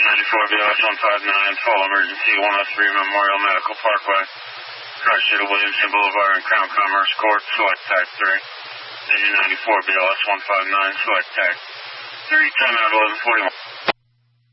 BLS 159, call emergency 103 Memorial Medical Parkway. Crash due to Williamson Boulevard and Crown Commerce Court, select tag 3. Engine 94 BLS 159, select tag 3, time out 11:41.